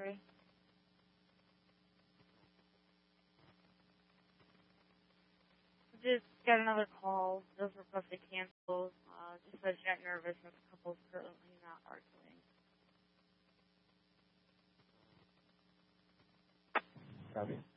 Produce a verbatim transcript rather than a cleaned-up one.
three. Just got another call. Those requested cancels. Uh, just said jet nervous and the couple's currently not arguing. Copy.